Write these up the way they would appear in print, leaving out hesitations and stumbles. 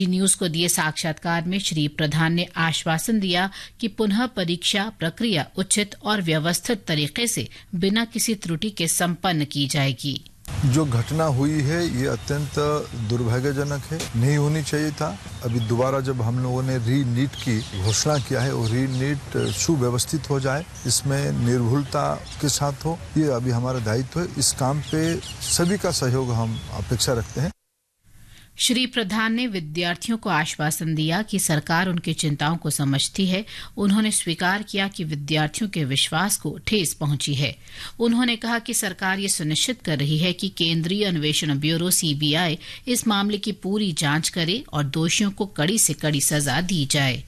News को दिए साक्षात्कार में श्री प्रधान ने आश्वासन दिया कि पुनः परीक्षा प्रक्रिया उचित और व्यवस्थित तरीके से बिना किसी त्रुटि के संपन्न की जाएगी। जो घटना हुई है ये अत्यंत दुर्भाग्यजनक है, नहीं होनी चाहिए था। अभी दोबारा जब हम लोगों ने री-नीट की घोषणा किया है और री-नीट सुव्यवस्थित हो जाए, इसमें निर्भुलता के साथ हो, ये अभी हमारा दायित्व है। इस काम पे सभी का सहयोग हम अपेक्षा रखते हैं। श्री प्रधान ने विद्यार्थियों को आश्वासन दिया कि सरकार उनकी चिंताओं को समझती है। उन्होंने स्वीकार किया कि विद्यार्थियों के विश्वास को ठेस पहुंची है। उन्होंने कहा कि सरकार ये सुनिश्चित कर रही है कि केंद्रीय अन्वेषण ब्यूरो सीबीआई इस मामले की पूरी जांच करे और दोषियों को कड़ी से कड़ी सजा दी जाए।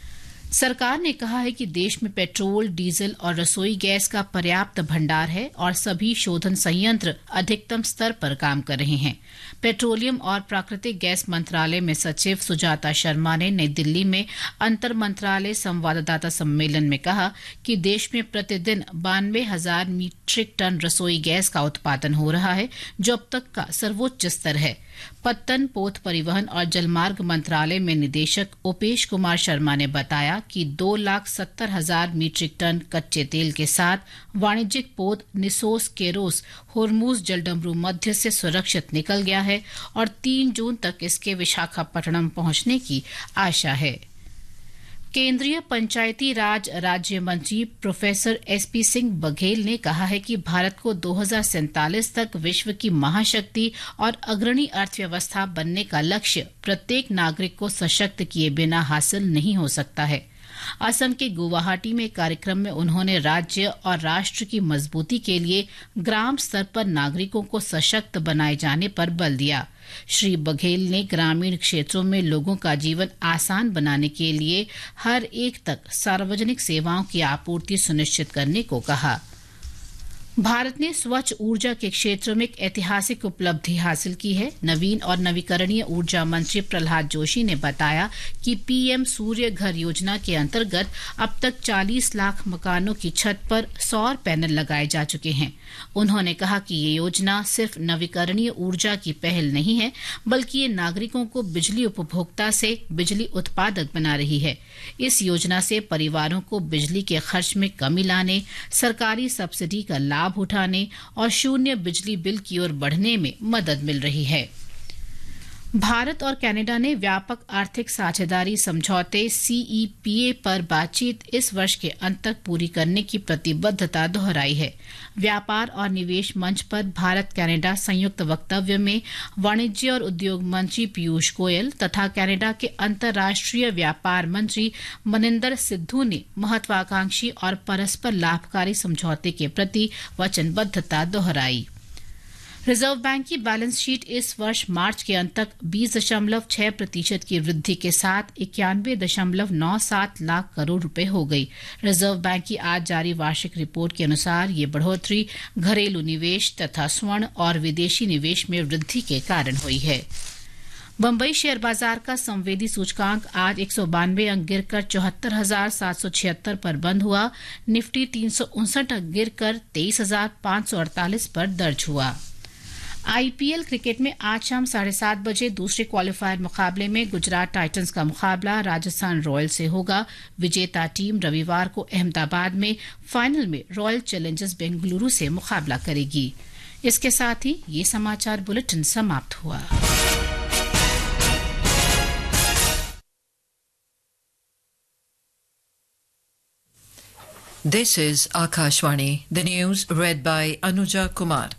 सरकार ने कहा है कि देश में पेट्रोल, डीजल और रसोई गैस का पर्याप्त भंडार है और सभी शोधन संयंत्र अधिकतम स्तर पर काम कर रहे हैं। पेट्रोलियम और प्राकृतिक गैस मंत्रालय में सचिव सुजाता शर्मा ने नई दिल्ली में अंतर मंत्रालय संवाददाता सम्मेलन में कहा कि देश में प्रतिदिन 92,000 मीट्रिक टन रसोई गैस का उत्पादन हो रहा है, जो अब तक का सर्वोच्च स्तर है। पत्तन, पोत परिवहन और जलमार्ग मंत्रालय में निदेशक उपेश कुमार शर्मा ने बताया कि 2,70,000 मीट्रिक टन कच्चे तेल के साथ वाणिज्यिक पोत निसोस केरोस होर्मुज जलडमरू मध्य से सुरक्षित निकल गया है और 3 जून तक इसके विशाखापट्टनम पहुंचने की आशा है। केंद्रीय पंचायती राज राज्य मंत्री प्रोफेसर एसपी सिंह बघेल ने कहा है कि भारत को 2047 तक विश्व की महाशक्ति और अग्रणी अर्थव्यवस्था बनने का लक्ष्य प्रत्येक नागरिक को सशक्त किए बिना हासिल नहीं हो सकता है। असम के गुवाहाटी में कार्यक्रम में उन्होंने राज्य और राष्ट्र की मजबूती के लिए ग्राम स्तर पर नागरिकों को सशक्त बनाए जाने पर बल दिया। श्री बघेल ने ग्रामीण क्षेत्रों में लोगों का जीवन आसान बनाने के लिए हर एक तक सार्वजनिक सेवाओं की आपूर्ति सुनिश्चित करने को कहा। भारत ने स्वच्छ ऊर्जा के क्षेत्र में एक ऐतिहासिक उपलब्धि हासिल की है। नवीन और नवीकरणीय ऊर्जा मंत्री प्रहलाद जोशी ने बताया कि पीएम सूर्य घर योजना के अंतर्गत अब तक 40 लाख मकानों की छत पर सौर पैनल लगाए जा चुके हैं। उन्होंने कहा कि ये योजना सिर्फ नवीकरणीय ऊर्जा की पहल नहीं है, बल्कि ये नागरिकों को बिजली उपभोक्ता से बिजली उत्पादक बना रही है। इस योजना से परिवारों को बिजली के खर्च में कमी लाने, सरकारी सब्सिडी का लाभ उठाने और शून्य बिजली बिल की ओर बढ़ने में मदद मिल रही है। भारत और कनाडा ने व्यापक आर्थिक साझेदारी समझौते सीईपीए पर बातचीत इस वर्ष के अंत तक पूरी करने की प्रतिबद्धता दोहराई है। व्यापार और निवेश मंच पर भारत कनाडा संयुक्त वक्तव्य में वाणिज्य और उद्योग मंत्री पीयूष गोयल तथा कनाडा के अंतर्राष्ट्रीय व्यापार मंत्री मनिंदर सिद्धू ने महत्वाकांक्षी और परस्पर लाभकारी समझौते के प्रति वचनबद्धता दोहराई। रिजर्व बैंक की बैलेंस शीट इस वर्ष मार्च के अंत तक 20.6% की वृद्धि के साथ 91.97 लाख करोड़ रुपए हो गई। रिजर्व बैंक की आज जारी वार्षिक रिपोर्ट के अनुसार ये बढ़ोतरी घरेलू निवेश तथा स्वर्ण और विदेशी निवेश में वृद्धि के कारण हुई है। बंबई शेयर बाजार का संवेदी सूचकांक आज 192 अंक गिरकर 74,776 पर बंद हुआ। निफ्टी 359 अंक गिरकर 23,548 पर दर्ज हुआ। आईपीएल क्रिकेट में आज शाम 7:30 बजे दूसरे क्वालिफायर मुकाबले में गुजरात टाइटंस का मुकाबला राजस्थान रॉयल्स से होगा। विजेता टीम रविवार को अहमदाबाद में फाइनल में रॉयल चैलेंजर्स बेंगलुरु से मुकाबला करेगी। इसके साथ ही ये समाचार बुलेटिन समाप्त हुआ। This is Akashvani, the news read by Anuja Kumar.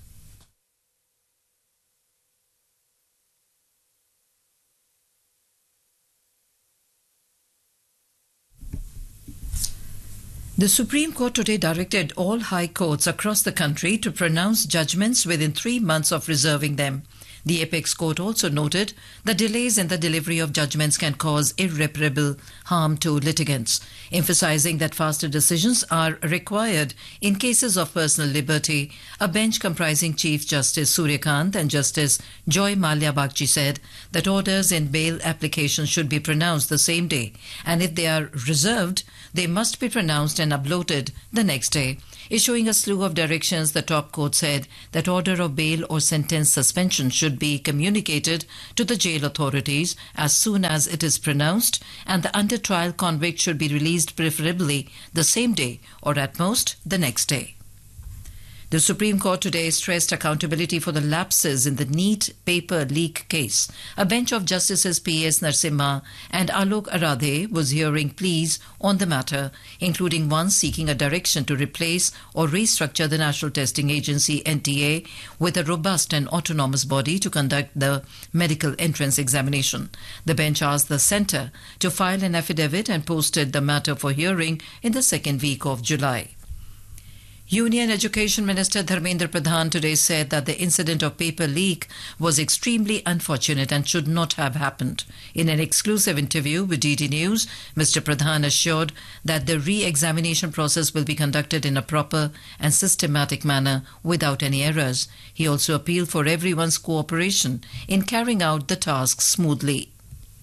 The Supreme Court today directed all high courts across the country to pronounce judgments within 3 months of reserving them. The Apex Court also noted that delays in the delivery of judgments can cause irreparable harm to litigants, emphasizing that faster decisions are required in cases of personal liberty. A bench comprising Chief Justice Suryakant and Justice Joy Malia Bagchi said that orders in bail applications should be pronounced the same day, and if they are reserved, they must be pronounced and uploaded the next day. Issuing a slew of directions, the top court said that order of bail or sentence suspension should be communicated to the jail authorities as soon as it is pronounced, and the under trial convict should be released preferably the same day or at most the next day. The Supreme Court today stressed accountability for the lapses in the NEET paper leak case. A bench of Justices P.S. Narasimha and Alok Aradhe was hearing pleas on the matter, including one seeking a direction to replace or restructure the National Testing Agency (NTA) with a robust and autonomous body to conduct the medical entrance examination. The bench asked the centre to file an affidavit and posted the matter for hearing in the second week of July. Union Education Minister Dharmendra Pradhan today said that the incident of paper leak was extremely unfortunate and should not have happened. In an exclusive interview with DD News, Mr. Pradhan assured that the re-examination process will be conducted in a proper and systematic manner without any errors. He also appealed for everyone's cooperation in carrying out the task smoothly.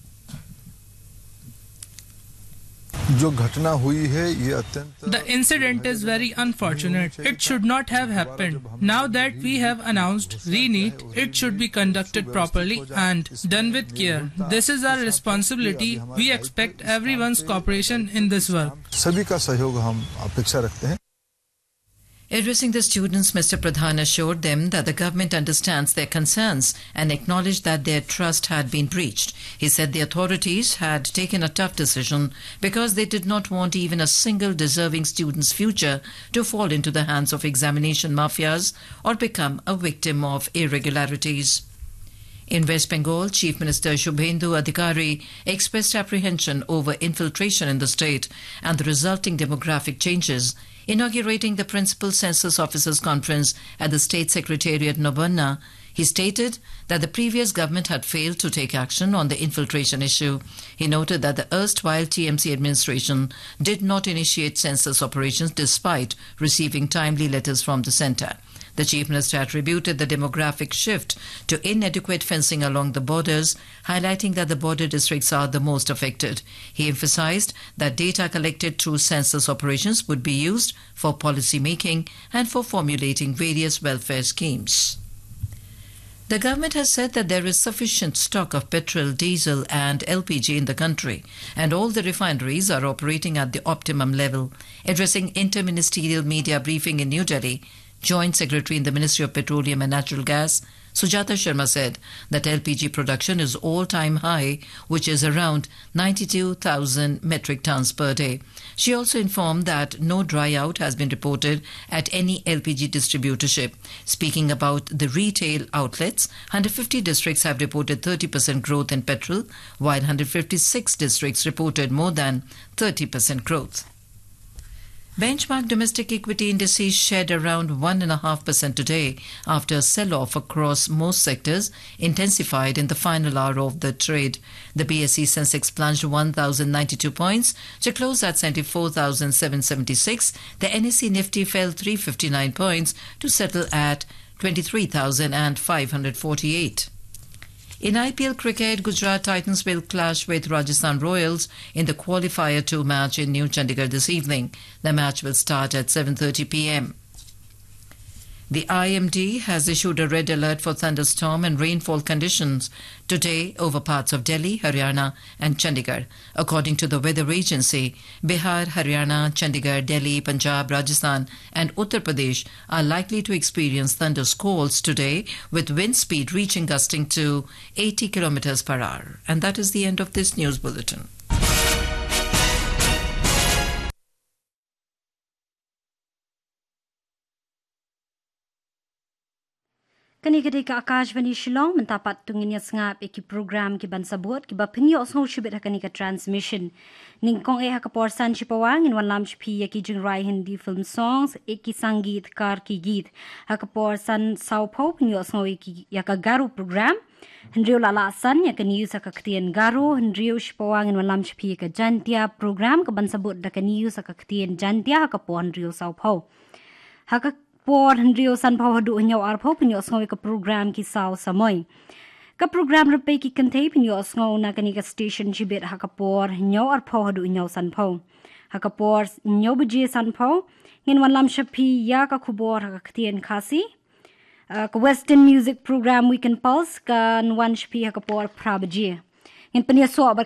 The incident is very unfortunate. It should not have happened. Now that we have announced re-NEET, it should be conducted properly and done with care. This is our responsibility. We expect everyone's cooperation in this work. Addressing the students, Mr. Pradhan assured them that the government understands their concerns and acknowledged that their trust had been breached. He said the authorities had taken a tough decision because they did not want even a single deserving student's future to fall into the hands of examination mafias or become a victim of irregularities. In West Bengal, Chief Minister Shubhendu Adhikari expressed apprehension over infiltration in the state and the resulting demographic changes. Inaugurating the Principal Census Officers Conference at the State Secretariat Nabarna, he stated that the previous government had failed to take action on the infiltration issue. He noted that the erstwhile TMC administration did not initiate census operations despite receiving timely letters from the centre. The Chief Minister attributed the demographic shift to inadequate fencing along the borders, highlighting that the border districts are the most affected. He emphasized that data collected through census operations would be used for policy making and for formulating various welfare schemes. The government has said that there is sufficient stock of petrol, diesel and LPG in the country, and all the refineries are operating at the optimum level. Addressing inter-ministerial media briefing in New Delhi, Joint Secretary in the Ministry of Petroleum and Natural Gas, Sujata Sharma said that LPG production is all-time high, which is around 92,000 metric tons per day. She also informed that no dry out has been reported at any LPG distributorship. Speaking about the retail outlets, 150 districts have reported 30% growth in petrol, while 156 districts reported more than 30% growth. Benchmark domestic equity indices shed around 1.5% today after a sell-off across most sectors intensified in the final hour of the trade. The BSE Sensex plunged 1,092 points to close at 74,776. The NSE Nifty fell 359 points to settle at 23,548. In IPL cricket, Gujarat Titans will clash with Rajasthan Royals in the Qualifier 2 match in New Chandigarh this evening. The match will start at 7:30 p.m. The IMD has issued a red alert for thunderstorm and rainfall conditions today over parts of Delhi, Haryana and Chandigarh. According to the weather agency, Bihar, Haryana, Chandigarh, Delhi, Punjab, Rajasthan and Uttar Pradesh are likely to experience thunder squalls today, with wind speed reaching gusting to 80 km per hour. And that is the end of this news bulletin. Kani-kani ka Akashvani Shillong mentapat tungin ya sngap iki program ki ban sabot ki ba pinyo osong shibit hakani ka transmission ningkong e hakaporsan chipawang in wan lam chpi ya ki jingrai Hindi film songs iki sangeet kar ki geet hakaporsan saupo pinyo osong iki ya ka garu program Hendrio lalasan ya ka news ka ktien garu Hendrio chipawang in wan lam chpi ka jantia program ka ban sabot da ka news ka ktien jantia hakapon Hendrio saupo haka por Hendrio san pawadu nyaw arpo pinyo osong ka program ki saw samoy ka program repe ki kantay pinyo osong na kani ka station jibit hakapor nyaw arpo hadu nyaw san paw hakapor nyobuji sanpho ngin wan lam shapi ya ka khubor hakatien khasi ka Western Music Program Weekend Pulse kan wan shapi hakapor prabaji ngin penia so